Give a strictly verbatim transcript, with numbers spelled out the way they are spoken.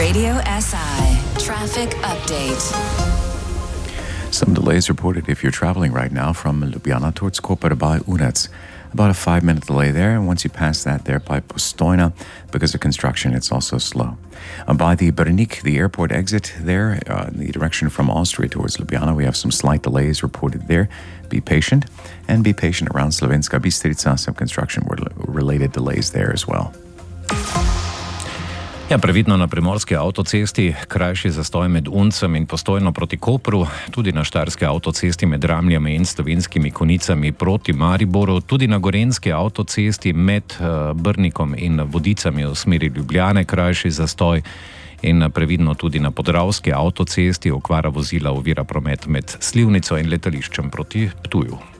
Radio S I Traffic Update. Some delays reported if you're traveling right now from Ljubljana towards Koper by Unec. About a five-minute delay there, and once you pass that there by Postojna, because of construction, it's also slow. Uh, by the Brnik, the airport exit there, uh, in the direction from Austria towards Ljubljana, we have some slight delays reported there. Be patient, and be patient around Slovenska Bistrica, some construction-related delays there as well. Ja, previdno na primorski avtocesti, krajši zastoj med Uncem in Postojno proti Kopru, tudi na štajerski avtocesti med Ramljami in Slovenskimi Konicami proti Mariboru, tudi na gorenjski avtocesti med uh, Brnikom in Vodicami v smeri Ljubljane, krajši zastoj in previdno tudi na podravski avtocesti, okvara vozila ovira promet med Slivnico in letališčem proti Ptuju.